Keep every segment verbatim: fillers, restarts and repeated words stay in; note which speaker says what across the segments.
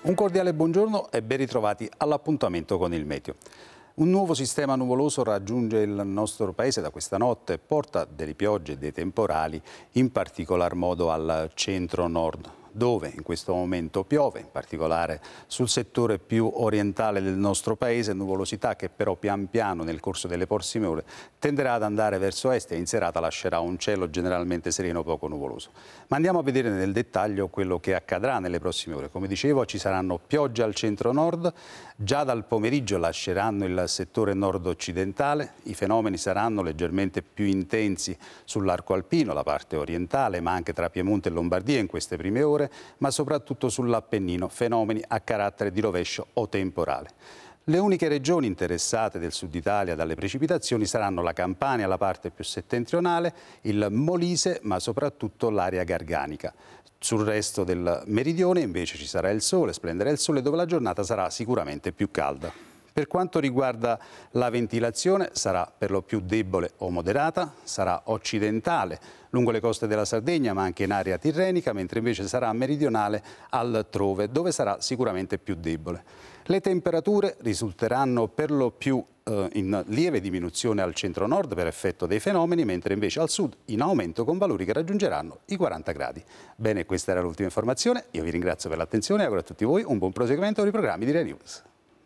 Speaker 1: Un cordiale buongiorno e ben ritrovati all'appuntamento con il meteo. Un nuovo sistema nuvoloso raggiunge il nostro paese da questa notte e porta delle piogge e dei temporali, in particolar modo al centro-nord, dove in questo momento piove, in particolare sul settore più orientale del nostro paese, nuvolosità che però pian piano nel corso delle prossime ore tenderà ad andare verso est e in serata lascerà un cielo generalmente sereno poco nuvoloso. Ma andiamo a vedere nel dettaglio quello che accadrà nelle prossime ore. Come dicevo, ci saranno piogge al centro-nord, già dal pomeriggio lasceranno il settore nord-occidentale, i fenomeni saranno leggermente più intensi sull'arco alpino, la parte orientale, ma anche tra Piemonte e Lombardia in queste prime ore, ma soprattutto sull'Appennino, fenomeni a carattere di rovescio o temporale. Le uniche regioni interessate del sud Italia dalle precipitazioni saranno la Campania, la parte più settentrionale, il Molise, ma soprattutto l'area garganica. Sul resto del meridione invece ci sarà il sole, splenderà il sole, dove la giornata sarà sicuramente più calda. Per quanto riguarda la ventilazione, sarà per lo più debole o moderata, sarà occidentale lungo le coste della Sardegna, ma anche in area tirrenica, mentre invece sarà meridionale altrove, dove sarà sicuramente più debole. Le temperature risulteranno per lo più eh, in lieve diminuzione al centro-nord per effetto dei fenomeni, mentre invece al sud in aumento con valori che raggiungeranno i quaranta gradi. Bene, questa era l'ultima informazione. Io vi ringrazio per l'attenzione e auguro a tutti voi un buon proseguimento dei programmi di Rai News.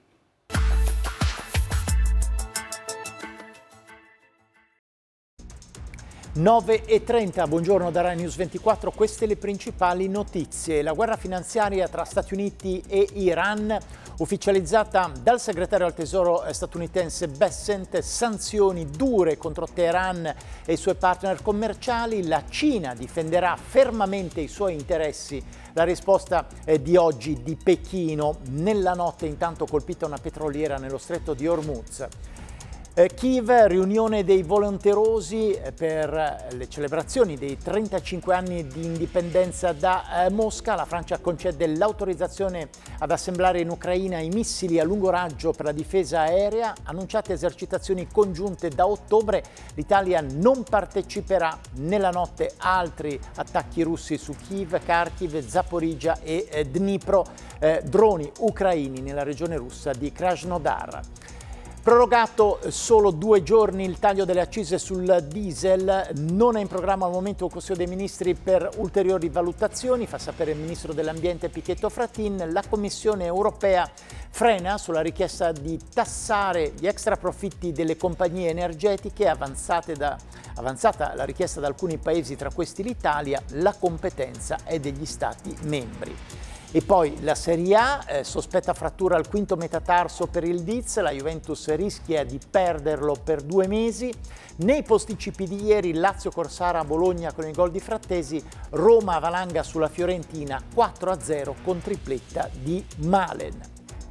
Speaker 2: nove e trenta, buongiorno da Rai News ventiquattro, queste le principali notizie. La guerra finanziaria tra Stati Uniti e Iran, ufficializzata dal segretario al tesoro statunitense Bessent, sanzioni dure contro Teheran e i suoi partner commerciali, la Cina difenderà fermamente i suoi interessi. La risposta eh, di oggi di Pechino, nella notte intanto colpita una petroliera nello stretto di Hormuz. Kiev, riunione dei volenterosi per le celebrazioni dei trentacinque anni di indipendenza da Mosca. La Francia concede l'autorizzazione ad assemblare in Ucraina i missili a lungo raggio per la difesa aerea. Annunciate esercitazioni congiunte da ottobre. L'Italia non parteciperà. Nella notte altri attacchi russi su Kiev, Kharkiv, Zaporizhzhia e Dnipro. Eh, droni ucraini nella regione russa di Krasnodar. Prorogato solo due giorni il taglio delle accise sul diesel, non è in programma al momento il Consiglio dei Ministri per ulteriori valutazioni, fa sapere il Ministro dell'Ambiente Pichetto Fratin. La Commissione europea frena sulla richiesta di tassare gli extraprofitti delle compagnie energetiche, avanzate da, avanzata la richiesta da alcuni paesi, tra questi l'Italia. La competenza è degli Stati membri. E poi la Serie A, eh, sospetta frattura al quinto metatarso per il Diz, la Juventus rischia di perderlo per due mesi. Nei posticipi di ieri, Lazio-Corsara a Bologna con il gol di Frattesi, Roma-Valanga sulla Fiorentina quattro a zero con tripletta di Malen.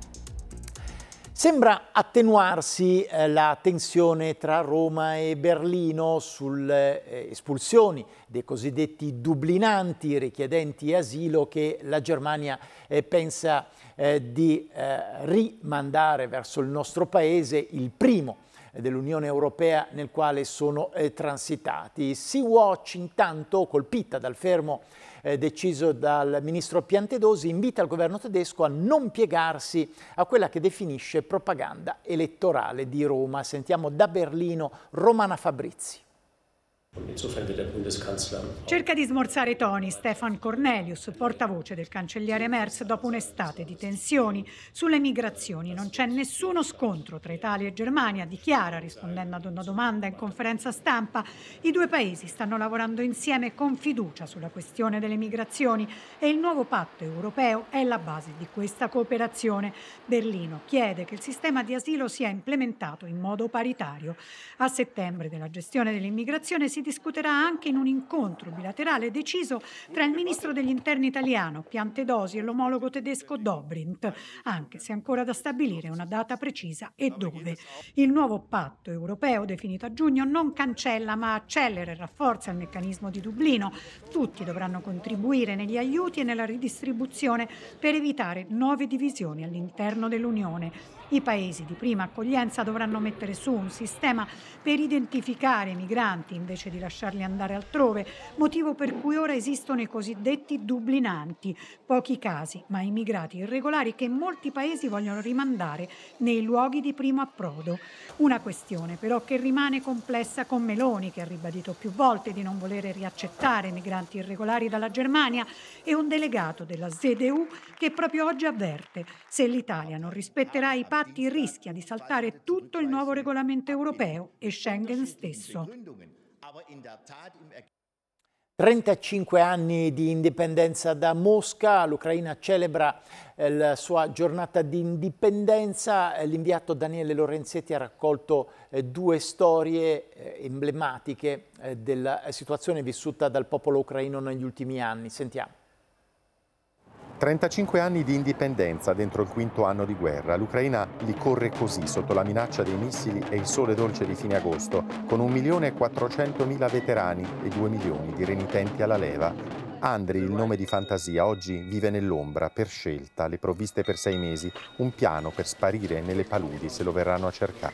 Speaker 2: Sembra attenuarsi eh, la tensione tra Roma e Berlino sulle eh, espulsioni dei cosiddetti dublinanti, richiedenti asilo, che la Germania eh, pensa eh, di eh, rimandare verso il nostro paese, il primo dell'Unione Europea nel quale sono eh, transitati. Sea-Watch, intanto, colpita dal fermo eh, deciso dal ministro Piantedosi, invita il governo tedesco a non piegarsi a quella che definisce propaganda elettorale di Roma. Sentiamo da Berlino Romana Fabrizi.
Speaker 3: Cerca di smorzare i toni Stefan Cornelius, portavoce del cancelliere Merz, dopo un'estate di tensioni. Sulle migrazioni non c'è nessuno scontro tra Italia e Germania, dichiara, rispondendo ad una domanda in conferenza stampa. I due paesi stanno lavorando insieme con fiducia sulla questione delle migrazioni e il nuovo patto europeo è la base di questa cooperazione. Berlino chiede che il sistema di asilo sia implementato in modo paritario. A settembre della gestione dell'immigrazione si discuterà anche in un incontro bilaterale deciso tra il ministro degli interni italiano Piantedosi e l'omologo tedesco Dobrindt, anche se ancora da stabilire una data precisa e dove. Il nuovo patto europeo definito a giugno non cancella ma accelera e rafforza il meccanismo di Dublino. Tutti dovranno contribuire negli aiuti e nella ridistribuzione per evitare nuove divisioni all'interno dell'Unione. I paesi di prima accoglienza dovranno mettere su un sistema per identificare i migranti invece capace di lasciarli andare altrove, motivo per cui ora esistono i cosiddetti dublinanti, pochi casi, ma immigrati irregolari che molti paesi vogliono rimandare nei luoghi di primo approdo. Una questione però che rimane complessa con Meloni, che ha ribadito più volte di non volere riaccettare migranti irregolari dalla Germania, e un delegato della Z D U che proprio oggi avverte: se l'Italia non rispetterà i patti rischia di saltare tutto il nuovo regolamento europeo e Schengen stesso.
Speaker 2: trentacinque anni di indipendenza da Mosca, l'Ucraina celebra eh, la sua giornata di indipendenza. Eh, l'inviato Daniele Lorenzetti ha raccolto eh, due storie eh, emblematiche eh, della situazione vissuta dal popolo ucraino negli ultimi anni. Sentiamo.
Speaker 4: trentacinque anni di indipendenza dentro il quinto anno di guerra. L'Ucraina li corre così, sotto la minaccia dei missili e il sole dolce di fine agosto, con un milione e quattrocentomila veterani e due milioni di renitenti alla leva. Andriy, il nome di fantasia, oggi vive nell'ombra, per scelta, le provviste per sei mesi, un piano per sparire nelle paludi se lo verranno a cercare.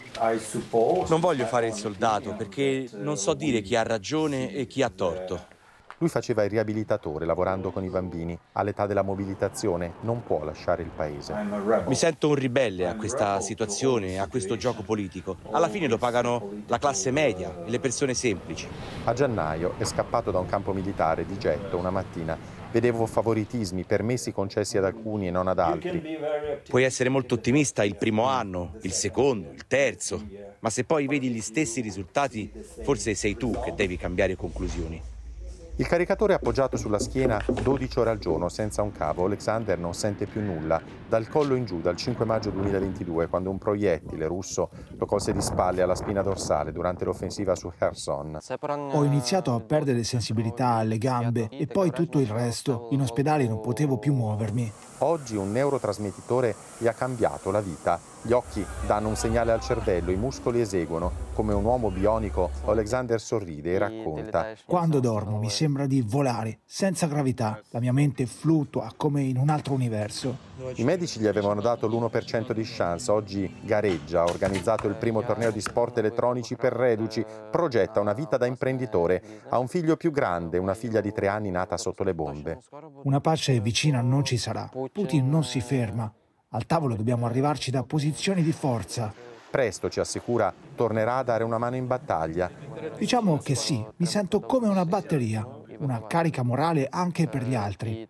Speaker 5: Non voglio fare il soldato perché non so dire chi ha ragione e chi ha torto.
Speaker 4: Lui faceva il riabilitatore lavorando con i bambini. All'età della mobilitazione non può lasciare il paese.
Speaker 5: Mi sento un ribelle a questa situazione, a questo gioco politico. Alla fine lo pagano la classe media e le persone semplici.
Speaker 4: A gennaio è scappato da un campo militare di getto una mattina. Vedevo favoritismi, permessi concessi ad alcuni e non ad altri.
Speaker 5: Puoi essere molto ottimista il primo anno, il secondo, il terzo, ma se poi vedi gli stessi risultati, forse sei tu che devi cambiare conclusioni.
Speaker 4: Il caricatore è appoggiato sulla schiena dodici ore al giorno, senza un cavo. Alexander non sente più nulla. Dal collo in giù, dal cinque maggio duemilaventidue, quando un proiettile russo lo colse di spalle alla spina dorsale durante l'offensiva su Kherson.
Speaker 6: Ho iniziato a perdere sensibilità alle gambe e poi tutto il resto. In ospedale non potevo più muovermi.
Speaker 4: Oggi un neurotrasmettitore gli ha cambiato la vita. Gli occhi danno un segnale al cervello, i muscoli eseguono. Come un uomo bionico, Alexander sorride e racconta.
Speaker 6: Quando dormo mi sembra di volare, senza gravità. La mia mente fluttua come in un altro universo.
Speaker 4: I medici gli avevano dato l'uno per cento di chance. Oggi gareggia, ha organizzato il primo torneo di sport elettronici per reduci, progetta una vita da imprenditore. Ha un figlio più grande, una figlia di tre anni nata sotto le bombe.
Speaker 6: Una pace vicina non ci sarà. Putin non si ferma. Al tavolo dobbiamo arrivarci da posizioni di forza.
Speaker 4: Presto, ci assicura, tornerà a dare una mano in battaglia.
Speaker 6: Diciamo che sì, mi sento come una batteria, una carica morale anche per gli altri.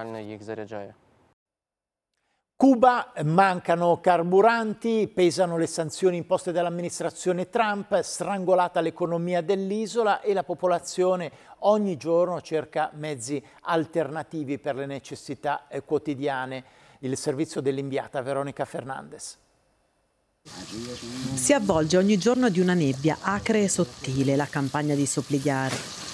Speaker 2: Cuba, mancano carburanti, pesano le sanzioni imposte dall'amministrazione Trump, strangolata l'economia dell'isola e la popolazione ogni giorno cerca mezzi alternativi per le necessità quotidiane. Il servizio dell'inviata Veronica Fernandez.
Speaker 7: Si avvolge ogni giorno di una nebbia acre e sottile la campagna di Sopligar.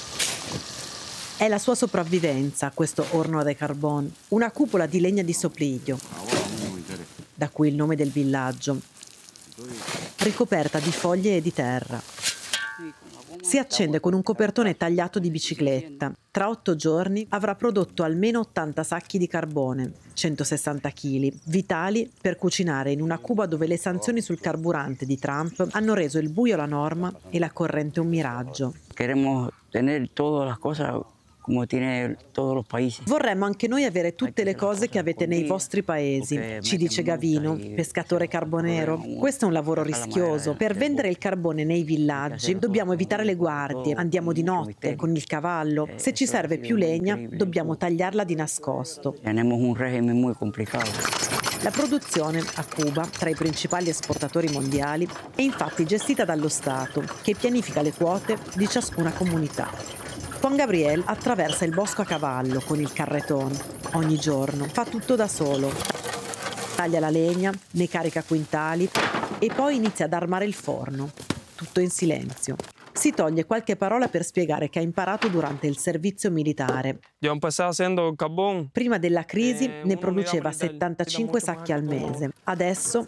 Speaker 7: È la sua sopravvivenza, questo Horno de Carbón, una cupola di legna di Sopliglio, da cui il nome del villaggio, ricoperta di foglie e di terra. Si accende con un copertone tagliato di bicicletta. Tra otto giorni avrà prodotto almeno ottanta sacchi di carbone, centosessanta chili, vitali per cucinare in una Cuba dove le sanzioni sul carburante di Trump hanno reso il buio la norma e la corrente un miraggio.
Speaker 8: Queremos tener todas las cosas come tiene tutti i paesi.
Speaker 7: Vorremmo anche noi avere tutte le cose che avete nei vostri paesi, ci dice Gavino, pescatore carbonero. Questo è un lavoro rischioso. Per vendere il carbone nei villaggi dobbiamo evitare le guardie, andiamo di notte con il cavallo. Se ci serve più legna dobbiamo tagliarla di nascosto.
Speaker 8: Tenemos un régimen muy complicado.
Speaker 7: La produzione a Cuba, tra i principali esportatori mondiali, è infatti gestita dallo Stato, che pianifica le quote di ciascuna comunità. Juan Gabriel attraversa il bosco a cavallo con il carretón. Ogni giorno fa tutto da solo. Taglia la legna, ne carica quintali e poi inizia ad armare il forno. Tutto in silenzio. Si toglie qualche parola per spiegare che ha imparato durante il servizio militare. Prima della crisi ne produceva settantacinque sacchi al mese, adesso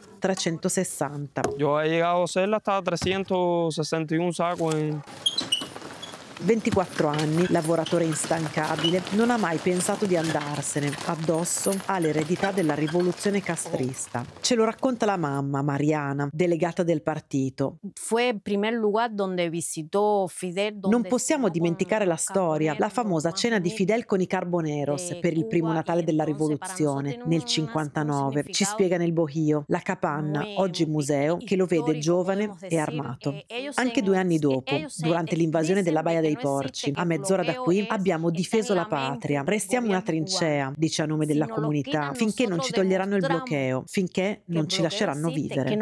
Speaker 7: trecentosessanta. ventiquattro anni, lavoratore instancabile, non ha mai pensato di andarsene. Addosso ha l'eredità della rivoluzione castrista. Ce lo racconta la mamma, Mariana, delegata del partito. Non possiamo dimenticare la storia, la famosa cena di Fidel con i Carboneros per il primo Natale della rivoluzione nel cinquantanove. Ci spiega nel Bohio, la capanna, oggi museo, che lo vede giovane e armato. Anche due anni dopo, durante l'invasione della Baia dei Porci, a mezz'ora da qui abbiamo difeso la patria. Restiamo una trincea, dice a nome della comunità, finché non ci toglieranno il bloqueo, finché non ci lasceranno vivere.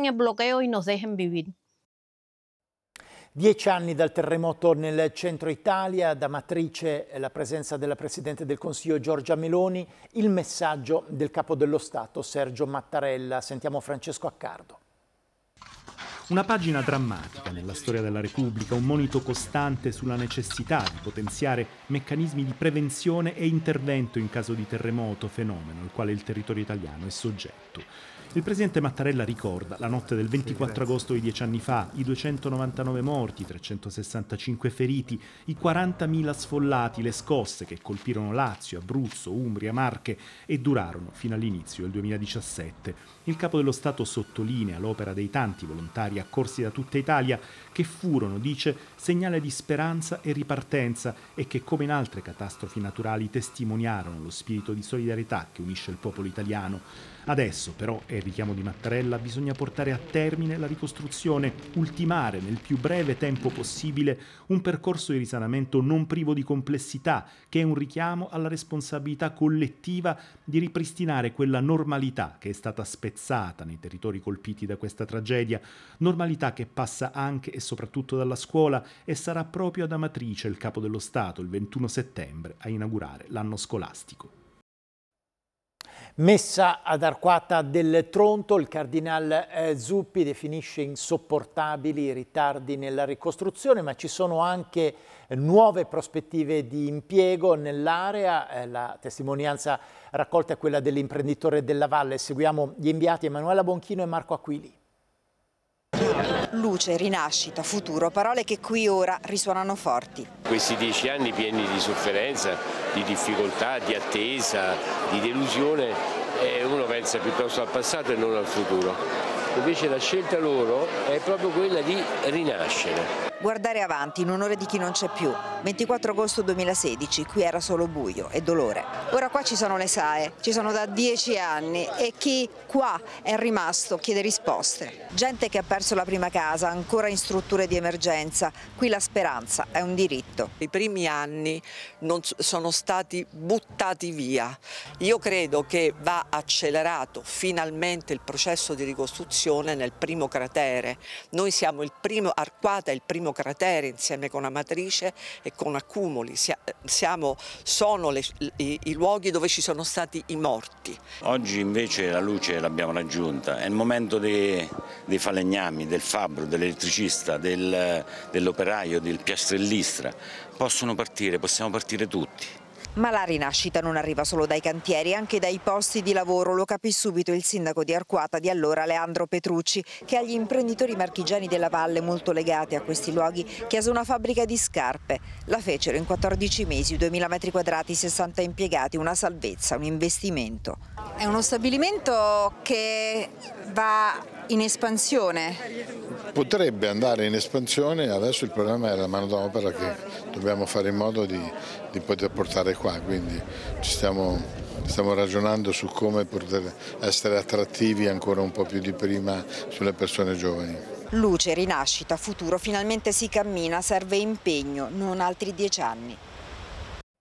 Speaker 2: Dieci anni dal terremoto nel centro Italia, da matrice la presenza della Presidente del Consiglio Giorgia Meloni, il messaggio del Capo dello Stato Sergio Mattarella. Sentiamo Francesco Accardo.
Speaker 9: Una pagina drammatica nella storia della Repubblica, un monito costante sulla necessità di potenziare meccanismi di prevenzione e intervento in caso di terremoto, fenomeno al quale il territorio italiano è soggetto. Il presidente Mattarella ricorda la notte del ventiquattro agosto di dieci anni fa, i duecentonovantanove morti, i trecentosessantacinque feriti, i quarantamila sfollati, le scosse che colpirono Lazio, Abruzzo, Umbria, Marche e durarono fino all'inizio del duemiladiciassette. Il Capo dello Stato sottolinea l'opera dei tanti volontari accorsi da tutta Italia che furono, dice, segnale di speranza e ripartenza e che, come in altre catastrofi naturali, testimoniarono lo spirito di solidarietà che unisce il popolo italiano. Adesso, però, è il richiamo di Mattarella, bisogna portare a termine la ricostruzione, ultimare nel più breve tempo possibile un percorso di risanamento non privo di complessità, che è un richiamo alla responsabilità collettiva di ripristinare quella normalità che è stata spezzata nei territori colpiti da questa tragedia, normalità che passa anche e soprattutto dalla scuola e sarà proprio ad Amatrice il Capo dello Stato il ventuno settembre a inaugurare l'anno scolastico.
Speaker 2: Messa ad Arquata del Tronto, il cardinal eh, Zuppi definisce insopportabili i ritardi nella ricostruzione, ma ci sono anche eh, nuove prospettive di impiego nell'area. Eh, la testimonianza raccolta è quella dell'imprenditore della Valle. Seguiamo gli inviati Emanuela Bonchino e Marco Aquili.
Speaker 10: Luce, rinascita, futuro, parole che qui ora risuonano forti.
Speaker 11: Questi dieci anni pieni di sofferenza, di difficoltà, di attesa, di delusione, eh, uno pensa piuttosto al passato e non al futuro. Invece la scelta loro è proprio quella di rinascere.
Speaker 10: Guardare avanti in onore di chi non c'è più. ventiquattro agosto duemilasedici, qui era solo buio e dolore. Ora qua ci sono le S A E, ci sono da dieci anni e chi qua è rimasto chiede risposte. Gente che ha perso la prima casa, ancora in strutture di emergenza. Qui la speranza è un diritto.
Speaker 12: I primi anni non sono stati buttati via. Io credo che va accelerato finalmente il processo di ricostruzione nel primo cratere. Noi siamo il primo, Arquata è il primo cratere insieme con Amatrice e con Accumuli. Siamo, sono le, i, i luoghi dove ci sono stati i morti.
Speaker 13: Oggi invece la luce l'abbiamo raggiunta, è il momento dei, dei falegnami, del fabbro, dell'elettricista, del, dell'operaio, del piastrellistra. Possono partire, possiamo partire tutti.
Speaker 10: Ma la rinascita non arriva solo dai cantieri, anche dai posti di lavoro, lo capì subito il sindaco di Arquata di allora, Leandro Petrucci, che agli imprenditori marchigiani della Valle molto legati a questi luoghi chiese una fabbrica di scarpe. La fecero in quattordici mesi, duemila metri quadrati, sessanta impiegati, una salvezza, un investimento.
Speaker 14: È uno stabilimento che va in espansione.
Speaker 15: Potrebbe andare in espansione, adesso il problema è la manodopera che dobbiamo fare in modo di, di poter portare qua, quindi ci stiamo, stiamo ragionando su come poter essere attrattivi ancora un po' più di prima sulle persone giovani.
Speaker 10: Luce, rinascita, futuro, finalmente si cammina, serve impegno, non altri dieci anni.